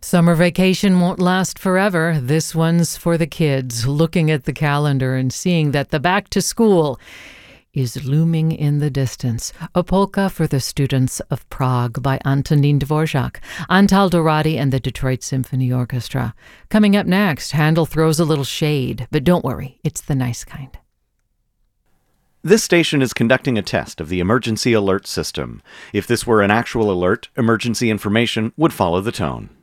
Summer vacation won't last forever. This one's for the kids, looking at the calendar and seeing that the back to school is looming in the distance. A polka for the students of Prague by Antonín Dvorak, Antal Dorati and the Detroit Symphony Orchestra. Coming up next, Handel throws a little shade, but don't worry, it's the nice kind. This station is conducting a test of the emergency alert system. If this were an actual alert, emergency information would follow the tone.